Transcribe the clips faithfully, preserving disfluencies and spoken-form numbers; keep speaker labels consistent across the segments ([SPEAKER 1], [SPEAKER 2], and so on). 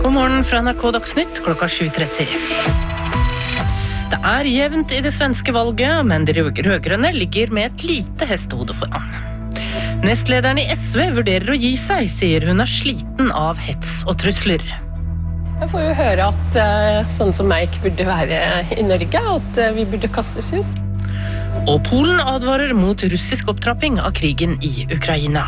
[SPEAKER 1] God morgen fra N R K Dagsnytt klokka sju tretti. Det er jevnt i det svenske valget, men de rødgrønne ligger med et lite hestehode foran. Nestlederen i S V vurderer å gi seg, sier hun er sliten av hets og trusler.
[SPEAKER 2] Jeg får jo høre at sånn som meg ikke burde være i Norge, at vi burde kastes ut.
[SPEAKER 1] Og Polen advarer mot russisk opptrapping av krigen i Ukraina.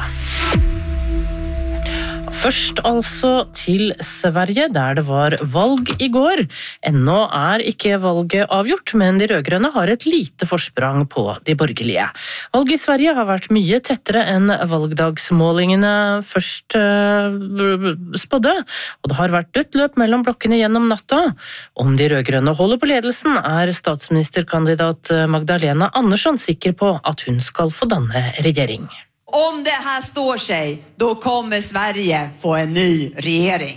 [SPEAKER 1] Først altså til Sverige, der det var valg i går. Ennå er ikke valget avgjort, men de rødgrønne har et lite forsprang på de borgerlige. Valget i Sverige har vært mye tettere enn valgdagsmålingene først uh, spådde, og det har vært dødt løp mellom blokkene gjennom natta. Om de rødgrønne holder på ledelsen, er statsministerkandidat Magdalena Andersson sikker på at hun skal få danne regjering.
[SPEAKER 3] Om det här står sig, då kommer Sverige få en ny regering.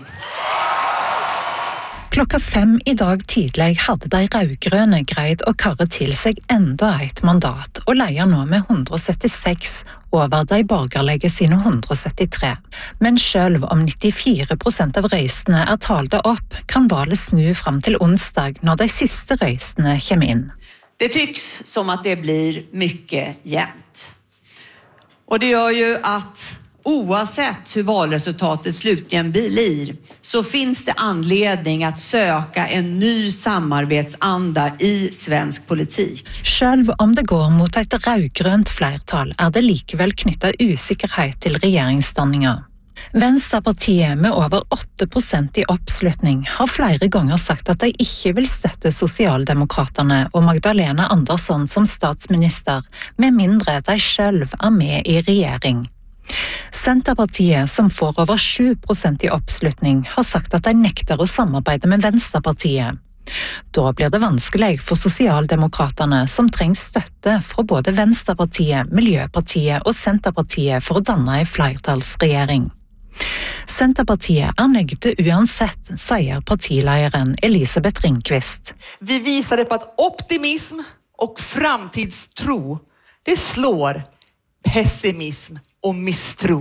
[SPEAKER 4] Klokka fem i dag tidlig hadde de rødgrønne greid å karre til seg enda et mandat, og leier nå med hundre og syttiseks over de borgerlige sine hundre og syttitre. Men selv om nittifire prosent av røystene er talte opp, kan valget snu fram til onsdag når de siste røystene kommer inn.
[SPEAKER 3] Det tycks som att det blir mycket jämnt. Och det gör ju att oavsett hur valresultatet slutligen blir så finns det anledning att söka en ny samarbetsanda i svensk politik.
[SPEAKER 4] Selv om det går mot et rødgrønt flertall er det likevel knyttet usikkerhet til regjeringsdanninga. Venstrepartiet med over åtte prosent i oppslutning har flere ganger sagt at de ikke vil støtte sosialdemokraterne og Magdalena Andersson som statsminister, med mindre de selv er med i regjering. Senterpartiet, som får over sju prosent i oppslutning, har sagt at de nekter å samarbeide med Venstrepartiet. Da blir det vanskelig for sosialdemokraterne, som trenger støtte fra både Venstrepartiet, Miljøpartiet og Senterpartiet for å danne en flertallsregjering. Senterpartiet er nøgde uansett, sier partilederen Elisabeth Ringqvist.
[SPEAKER 5] Vi visade på att optimism och framtidstro, det slår pessimism og misstro.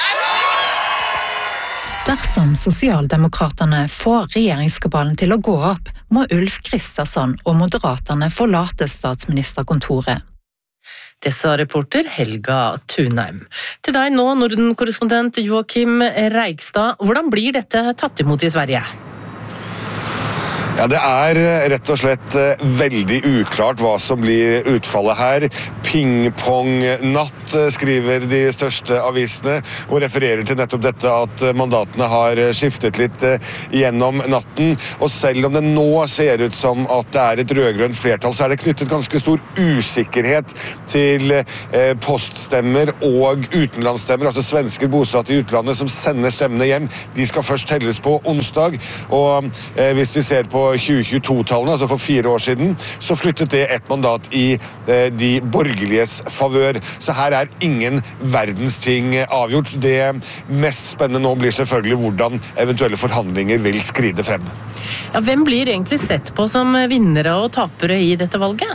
[SPEAKER 4] Dersom sosialdemokraterne får regjeringskabalen til å gå opp, må Ulf Kristersson og Moderaterne forlate statsministerkontoret.
[SPEAKER 1] Det sa reporter Helga Thunheim. Til deg nå, Norden-korrespondent Joakim Reigstad. Hvordan blir dette tatt imot i Sverige?
[SPEAKER 6] Ja, det er rett og slett veldig uklart hva som blir utfallet her. Ping-pong-natt, skriver de største avisene, og refererer til nettopp dette at mandatene har skiftet litt gjennom natten. Og selv om det nå ser ut som at det er et rødgrønt flertall, så er det knyttet ganske stor usikkerhet til poststemmer og utenlandsstemmer, altså svensker bosatt i utlandet som sender stemmene hjem. De skal først telles på onsdag, og hvis vi ser på tjue tjueto-tallene, altså for fire år siden, så flyttet det et mandat i eh, de borgerliges favør. Så her er ingen verdens ting avgjort. Det mest spennende nå blir selvfølgelig hvordan eventuelle forhandlinger vil skride frem.
[SPEAKER 1] Ja, hvem blir egentlig sett på som vinnere og tapere i dette valget?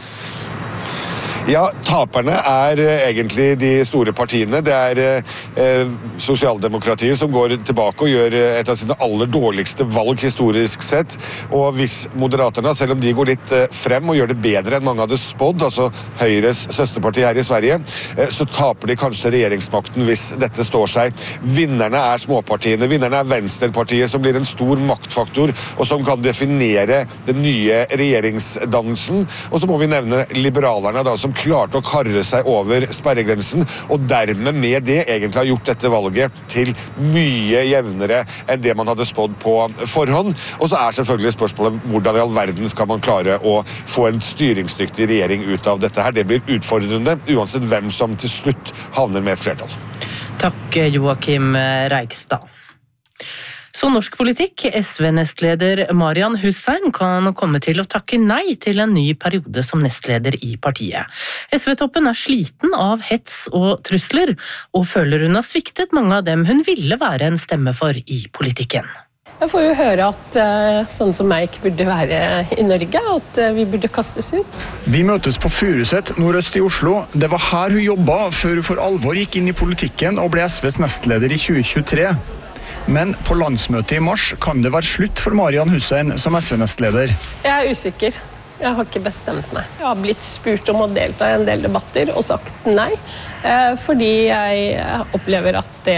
[SPEAKER 6] Ja, taperne er egentlig de store partiene. Det er eh, sosialdemokratiet som går tilbake og gjør et av sine aller dårligste valg historisk sett. Og hvis Moderaterna, selv om de går litt eh, frem og gjør det bedre enn mange hadde spådd, altså Høyres søsterparti her i Sverige, eh, så taper de kanskje regjeringsmakten hvis dette står seg. Vinnerne er småpartiene. Vinnerne er Venstrepartiet, som blir en stor maktfaktor, og som kan definere den nye regjeringsdannelsen. Og så må vi nevne liberalerne da, som klarte å karre seg over sperregrensen, og dermed med det egentlig har gjort dette valget til mye jevnere enn det man hadde spådd på forhånd. Og så er selvfølgelig spørsmålet hvordan i all verden skal man klare å få en styringsdyktig regjering ut av dette her. Det blir utfordrende, uansett hvem som til slutt havner med et flertall.
[SPEAKER 1] Takk, Joakim Reigstad. Så norsk politikk, S V-nestleder Marian Hussein kan komme til å takke nei til en ny periode som nestleder i partiet. S V-toppen er sliten av hets og trusler, og føler hun har sviktet mange av dem hun ville være en stemme for i politikken.
[SPEAKER 2] Jeg får jo høre at sånn som meg ikke burde være i Norge, at vi burde kastes ut.
[SPEAKER 7] Vi møtes på Furuset, nordøst i Oslo. Det var her hun jobbet før hun for alvor gikk inn i politikken og ble S Vs nestleder i tjue tjuetre. Men på landsmøtet i mars kan det være slutt for Marian Hussein som S V-nestleder.
[SPEAKER 2] Jeg er usikker. Jeg har ikke bestemt meg. Jeg har blitt spurt om å delta i en del debatter og sagt nei, fordi jeg opplever at det,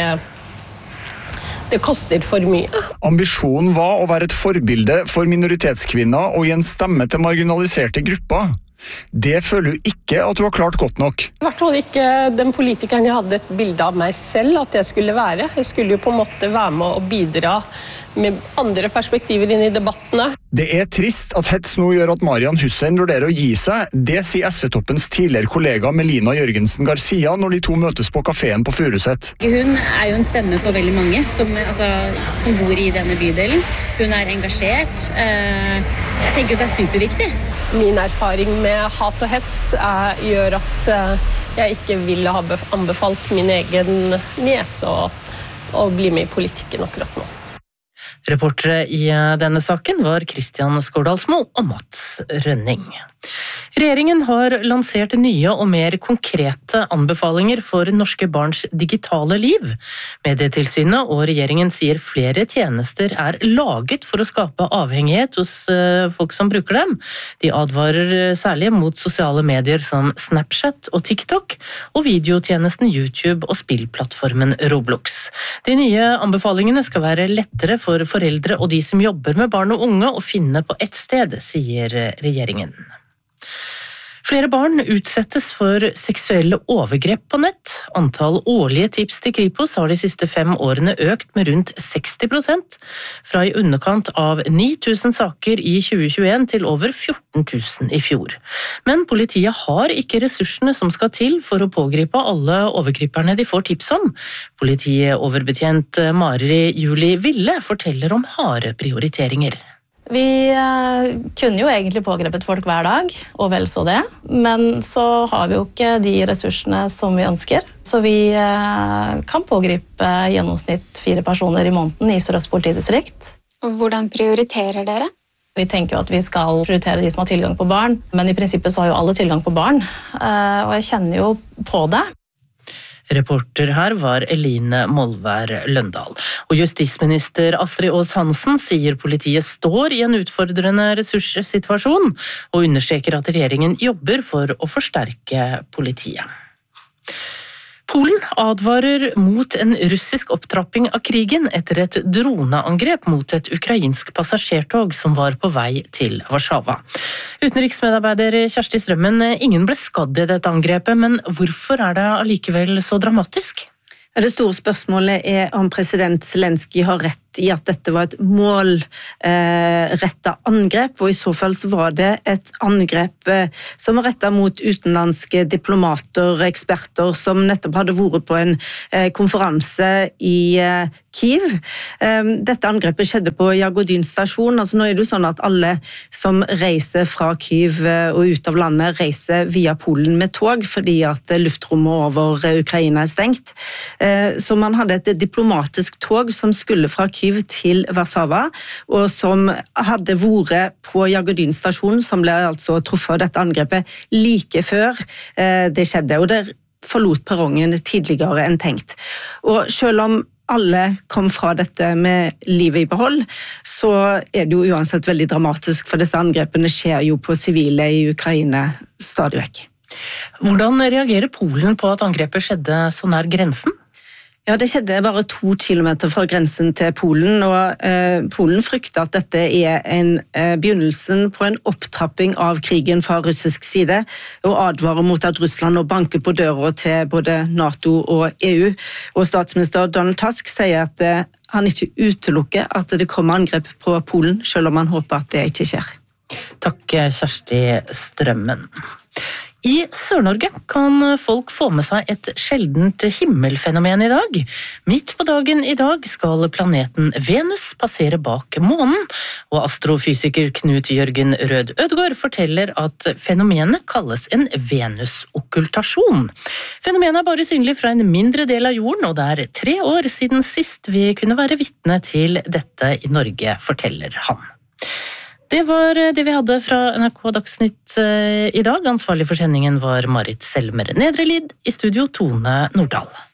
[SPEAKER 2] det koster for mye.
[SPEAKER 7] Ambisjonen var å være et forbilde for minoritetskvinner og gi en stemme til marginaliserte grupper. Det føler du ikke at du har klart godt nok.
[SPEAKER 2] I hvert fall ikke den politikeren jeg hadde et bilde av meg selv at jeg skulle være. Jeg skulle jo på en måte være med å bidra med andre perspektiver inn i debattene.
[SPEAKER 7] Det er trist at hets nå gjør at Marian Hussein vurderer å gi seg. Det sier S V-toppens tidligere kollega Melina Jørgensen Garcia når de to møtes på kaféen på Furuset.
[SPEAKER 8] Hun er jo en stemme for veldig mange som, altså, som bor i denne bydelen. Hun er engasjert. Jeg tenker at det er superviktig.
[SPEAKER 2] Min erfaring med hat og hets er, gjør at jeg ikke ville ha anbefalt min egen niese å, å bli med i politikken akkurat nå.
[SPEAKER 1] Reportere i denne saken var Kristian Skårdalsmo og Mats Rønning. Regjeringen har lansert nye og mer konkrete anbefalinger for norske barns digitale liv. Medietilsynet og regjeringen sier flere tjenester er laget for å skape avhengighet hos folk som bruker dem. De advarer særlig mot sosiale medier som Snapchat og TikTok, og videotjenesten YouTube og spillplattformen Roblox. De nye anbefalingene skal være lettere for foreldre og de som jobber med barn og unge å finne på ett sted, sier regjeringen. Flere barn utsettes for seksuelle overgrep på nett. Antall årlige tips til Kripos har de siste fem årene økt med rundt seksti prosent, fra i underkant av ni tusen saker i tjue tjueen til over fjorten tusen i fjor. Men politiet har ikke ressursene som skal til for å pågripe alle overgriperne de får tips om. Politioverbetjent Mari Julie Ville forteller om harde prioriteringer.
[SPEAKER 9] Vi kunne jo egentlig pågrepet folk hver dag, og vel så det, men så har vi jo ikke de ressursene som vi ønsker. Så vi kan pågripe gjennomsnitt fire personer i måneden i Sør-Øst politidistrikt.
[SPEAKER 10] Hvordan prioriterer dere?
[SPEAKER 9] Vi tenker jo at vi skal prioritere de som har tilgang på barn, men i prinsippet så har jo alle tilgang på barn, og jeg kjenner jo på det.
[SPEAKER 1] Reporter her var Eline Molvær Løndal. Og justisminister Astrid Aas Hansen sier politiet står i en utfordrende ressurssituasjon, og understreker at regjeringen jobber for å forsterke politiet. Polen advarer mot en russisk opptrapping av krigen etter et droneangrep mot et ukrainsk passasjertog som var på vei til Warszawa. Utenriksmedarbeider Kjersti Strømmen, ingen ble skadd i dette angrepet, men hvorfor er det allikevel så dramatisk?
[SPEAKER 11] Det store spørsmålet er om president Zelenskyj har rett i at dette var et målrettet angrep, og i så fall så var det et angrep som var rettet mot utenlandske diplomater og eksperter som nettopp hadde vært på en konferanse i Kyiv. Dette angrepet skjedde på Jagodyn stasjon. Altså nå er det jo sånn at alle som reiser fra Kyiv og ut av landet reiser via Polen med tog, fordi at luftrommet over Ukraina er stengt. Så man hadde et diplomatisk tog som skulle fra Kyiv til Warszawa, og som hadde vært på Jagodyn stasjon, som ble altså truffet av dette angrepet like før det skjedde, og det forlot perrongen tidligere enn tenkt. Og selv om alle kom fra dette med livet i behold, så er det jo uansett veldig dramatisk, for disse angrepene skjer jo på sivile i Ukraina stadig vekk.
[SPEAKER 1] Hvordan reagerer Polen på at angrepet skjedde så nær grensen?
[SPEAKER 11] Ja, det skjedde bare to kilometer fra grensen til Polen, og eh, Polen frykter at dette er en eh, begynnelsen på en opptrapping av krigen fra russisk side, og advarer mot at Russland nå banker på døra til både NATO og E U. Og statsminister Donald Tusk sier at eh, han ikke utelukker at det kommer angrep på Polen, selv om han håper at det ikke skjer.
[SPEAKER 1] Takk, Kjersti Strømmen. I Sør-Norge kan folk få med seg et sjeldent himmelfenomen i dag. Midt på dagen i dag skal planeten Venus passere bak månen, og astrofysiker Knut Jørgen Rød Ødegård forteller at fenomenet kalles en Venus-okkultasjon. Fenomenet er bare synlig fra en mindre del av jorden, og det er tre år siden sist vi kunne være vitne til dette i Norge, forteller han. Det var det vi hadde fra N R K Dagsnytt i dag. Ansvarlig for sendingen var Marit Selmer Nedrelid, i studio Tone Nordahl.